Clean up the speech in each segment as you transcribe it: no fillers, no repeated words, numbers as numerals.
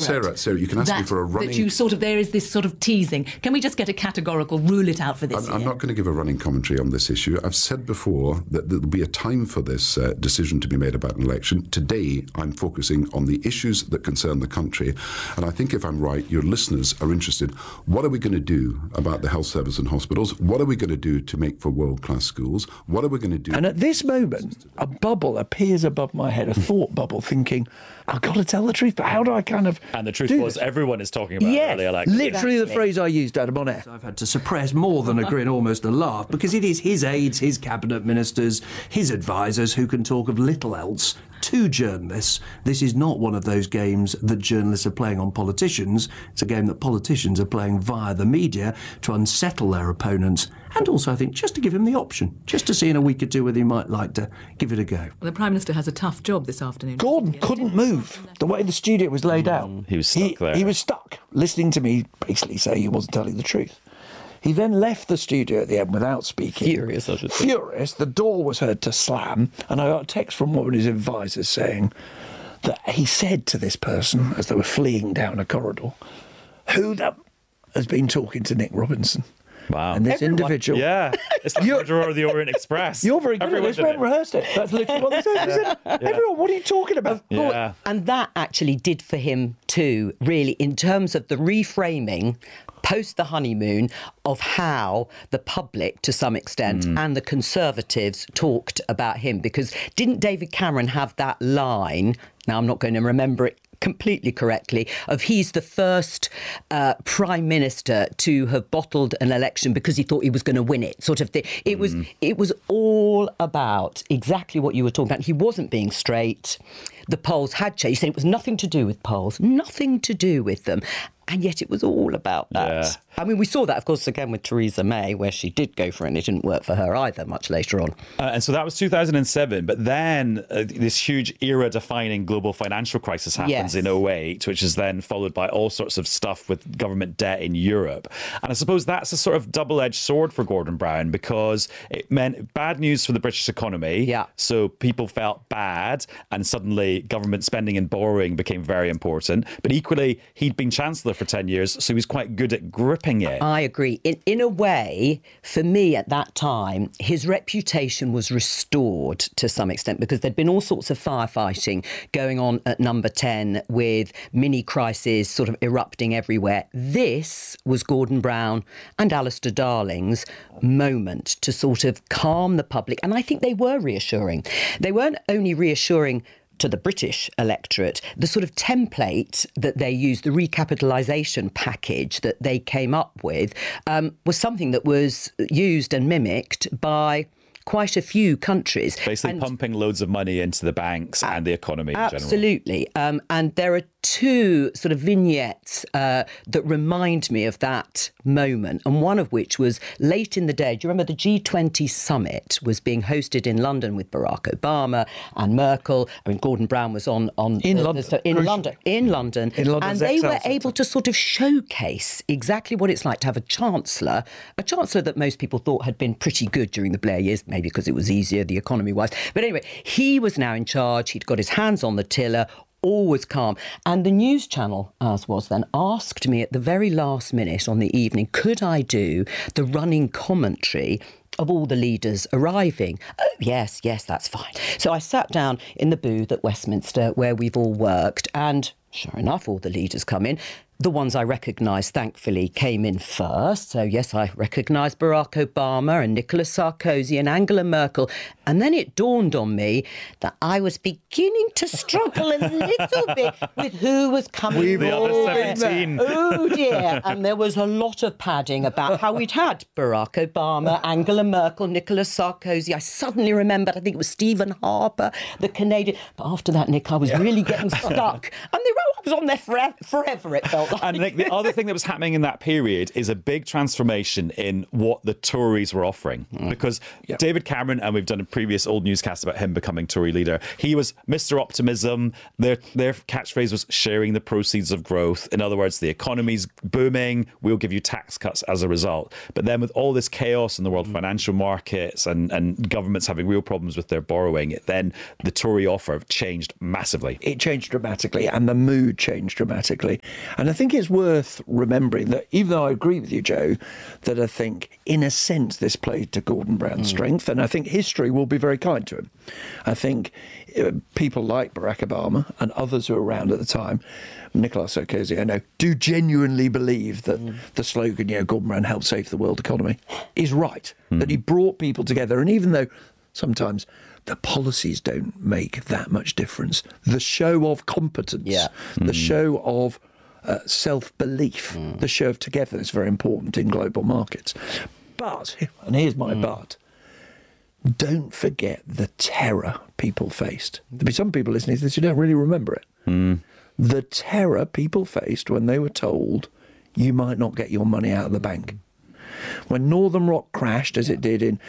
Sarah, you can ask me for a running... That you sort of, there is this sort of teasing. Can we just get a categorical rule it out for this year? I'm not going to give a running commentary on this issue. I've said before that there'll be a time for this decision to be made about an election. Today, I'm focusing on the issues that concern the country. And I think if I'm right, your listeners are interested. What are we going to do about the health service and hospitals? What are we going to do to make for world-class schools? What are we going to do? And at this moment, a bubble appears above my head, a thought bubble, thinking, I've got to tell the truth, but how do I kind of... And the truth was, everyone is talking about yes, early elections. literally the phrase I used, Adam, on air. I've had to suppress more than a grin, almost a laugh, because it is his aides, his cabinet ministers, his advisers who can talk of little else to journalists. This is not one of those games that journalists are playing on politicians. It's a game that politicians are playing via the media to unsettle their opponents, and also, I think, just to give him the option, just to see in a week or two whether he might like to give it a go. Well, the Prime Minister has a tough job this afternoon. Gordon couldn't move. The way the studio was laid out. He was stuck there. He was stuck, listening to me basically say he wasn't telling the truth. He then left the studio at the end without speaking. Furious, I should say. Furious. The door was heard to slam, and I got a text from one of his advisors saying that he said to this person, as they were fleeing down a corridor, who that has been talking to Nick Robinson. Wow. And this individual... Yeah. It's the murderer of the Orient Express. You're very good at this. We haven't rehearsed it. That's literally what they said. They said, everyone, what are you talking about? Yeah. And that actually did for him too, really, in terms of the reframing post the honeymoon of how the public, to some extent, and the Conservatives talked about him. Because didn't David Cameron have that line, now I'm not going to remember it completely correctly, of he's the first Prime Minister to have bottled an election because he thought he was going to win it, sort of thing. It was all about exactly what you were talking about. He wasn't being straight. The polls had changed. He said it was nothing to do with polls, nothing to do with them. And yet it was all about that. Yeah. I mean, we saw that, of course, again with Theresa May, where she did go for it and it didn't work for her either much later on. And so that was 2007. But then this huge era-defining global financial crisis happens in 2008, which is then followed by all sorts of stuff with government debt in Europe. And I suppose that's a sort of double-edged sword for Gordon Brown, because it meant bad news for the British economy. Yeah. So people felt bad, and suddenly government spending and borrowing became very important. But equally, he'd been Chancellor for 10 years, so he was quite good at gripping it. I agree. In a way, for me at that time, his reputation was restored to some extent, because there'd been all sorts of firefighting going on at Number 10 with mini crises sort of erupting everywhere. This was Gordon Brown and Alistair Darling's moment to sort of calm the public. And I think they were reassuring. They weren't only reassuring to the British electorate. The sort of template that they used, the recapitalisation package that they came up with, was something that was used and mimicked by quite a few countries. Basically pumping loads of money into the banks and the economy in general. Absolutely. And there are two sort of vignettes that remind me of that moment, and one of which was late in the day. Do you remember the G20 summit was being hosted in London with Barack Obama and Merkel? I mean, Gordon Brown was in London, and they were able to sort of showcase exactly what it's like to have a chancellor that most people thought had been pretty good during the Blair years, maybe because it was easier, the economy-wise. But anyway, he was now in charge. He'd got his hands on the tiller, all was calm. And the news channel, as was then, asked me at the very last minute on the evening, could I do the running commentary of all the leaders arriving? Oh, yes, that's fine. So I sat down in the booth at Westminster where we've all worked, and sure enough, all the leaders come in. The ones I recognised, thankfully, came in first. So, yes, I recognised Barack Obama and Nicolas Sarkozy and Angela Merkel. And then it dawned on me that I was beginning to struggle a little bit with who was coming. We've all been 17. Oh, dear. And there was a lot of padding about how we'd had Barack Obama, Angela Merkel, Nicolas Sarkozy. I suddenly remembered, I think it was Stephen Harper, the Canadian. But after that, Nick, I was really getting stuck. And I was on there forever, it felt not like. And Nick, the other thing that was happening in that period is a big transformation in what the Tories were offering. Because David Cameron, and we've done a previous old newscast about him becoming Tory leader, he was Mr. Optimism. Their catchphrase was sharing the proceeds of growth. In other words, the economy's booming, we'll give you tax cuts as a result. But then with all this chaos in the world financial markets and governments having real problems with their borrowing, then the Tory offer changed massively. It changed dramatically, and the mood changed dramatically. And I think it's worth remembering that, even though I agree with you, Joe, that I think in a sense this played to Gordon Brown's strength, and I think history will be very kind to him. I think people like Barack Obama and others who were around at the time, Nicolas Sarkozy, I know, do genuinely believe that the slogan, Gordon Brown helped save the world economy, is right, that he brought people together. And even though sometimes the policies don't make that much difference, the show of competence, the show of self-belief, the show of togetherness is very important in global markets. But, and here's my but, don't forget the terror people faced. There'll be some people listening to this who don't really remember it. The terror people faced when they were told you might not get your money out of the bank. When Northern Rock crashed, as it did in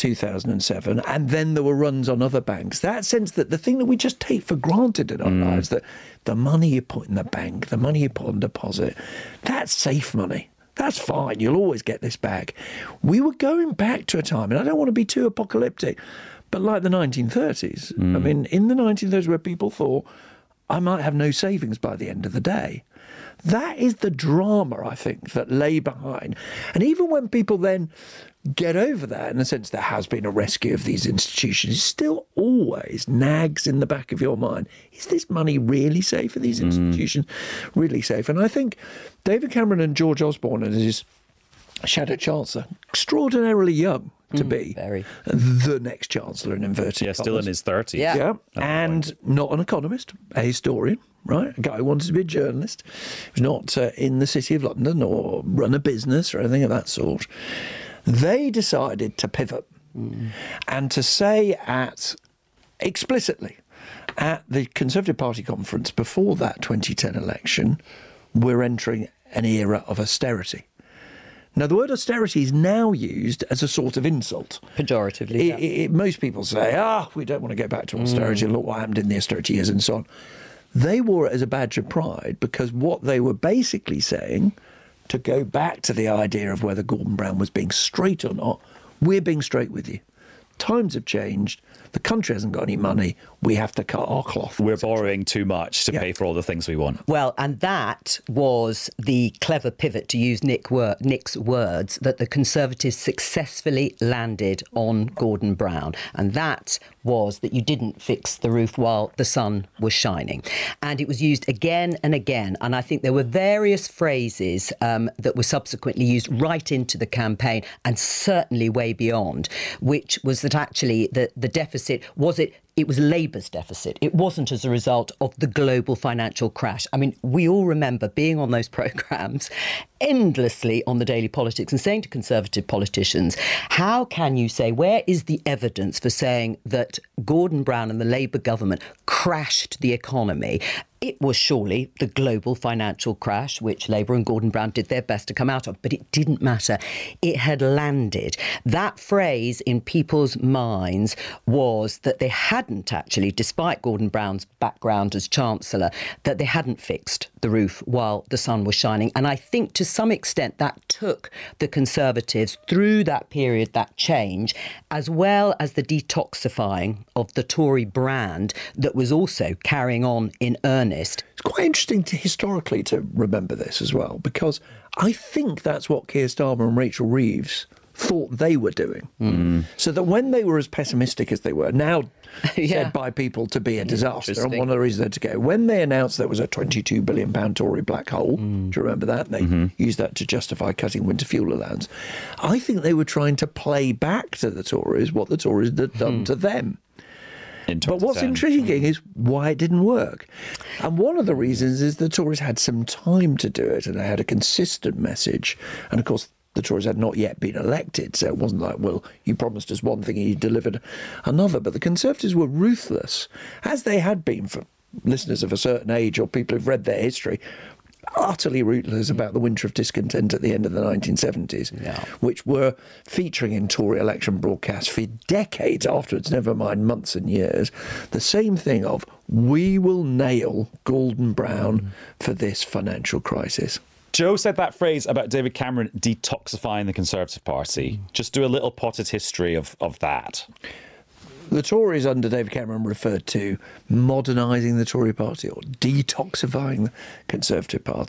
2007, and then there were runs on other banks, that sense that the thing that we just take for granted in our lives, that the money you put in the bank, the money you put on deposit, that's safe money. That's fine. You'll always get this back. We were going back to a time, and I don't want to be too apocalyptic, but like the 1930s. I mean, in the 1930s where people thought, I might have no savings by the end of the day. That is the drama, I think, that lay behind. And even when people then get over that, in a sense there has been a rescue of these institutions, it still always nags in the back of your mind. Is this money really safe? Are these institutions really safe? And I think David Cameron and George Osborne, as his Shadow Chancellor, extraordinarily young to be the next Chancellor in inverted commas. Still in his 30s. Yeah, and not an economist, a historian, right? A guy who wanted to be a journalist, who's not in the City of London or run a business or anything of that sort. They decided to pivot and to say explicitly at the Conservative Party conference before that 2010 election, we're entering an era of austerity. Now, the word austerity is now used as a sort of insult. Pejoratively. Most people say, we don't want to go back to austerity. Look what happened in the austerity years and so on. They wore it as a badge of pride because what they were basically saying, to go back to the idea of whether Gordon Brown was being straight or not, we're being straight with you. Times have changed. The country hasn't got any money. We have to cut our cloth. We're borrowing too much to pay for all the things we want. Well, and that was the clever pivot, to use Nick's words, that the Conservatives successfully landed on Gordon Brown. And that was that you didn't fix the roof while the sun was shining. And it was used again and again. And I think there were various phrases that were subsequently used right into the campaign and certainly way beyond, which was that actually the deficit, it was Labour's deficit. It wasn't as a result of the global financial crash. I mean, we all remember being on those programmes endlessly on the Daily Politics and saying to Conservative politicians, how can you say, where is the evidence for saying that Gordon Brown and the Labour government crashed the economy? It was surely the global financial crash, which Labour and Gordon Brown did their best to come out of, but it didn't matter. It had landed. That phrase in people's minds was that they hadn't actually, despite Gordon Brown's background as Chancellor, that they hadn't fixed the roof while the sun was shining. And I think to some extent that took the Conservatives through that period, that change, as well as the detoxifying of the Tory brand that was also carrying on in earnest. It's quite interesting historically to remember this as well, because I think that's what Keir Starmer and Rachel Reeves thought they were doing. So that when they were as pessimistic as they were, now said by people to be a disaster, and one of the reasons to go, when they announced there was a £22 billion Tory black hole, do you remember that? They used that to justify cutting winter fuel allowance. I think they were trying to play back to the Tories what the Tories had done to them. But what's intriguing is why it didn't work. And one of the reasons is the Tories had some time to do it, and they had a consistent message. And of course, the Tories had not yet been elected, so it wasn't like, well, you promised us one thing and you delivered another. But the Conservatives were ruthless, as they had been for listeners of a certain age or people who've read their history. utterly rootless about the winter of discontent at the end of the 1970s, which were featuring in Tory election broadcasts for decades afterwards, never mind months and years, the same thing of, we will nail Gordon Brown for this financial crisis. Joe said that phrase about David Cameron detoxifying the Conservative Party. Just do a little potted history of that. The Tories under David Cameron referred to modernising the Tory party or detoxifying the Conservative Party.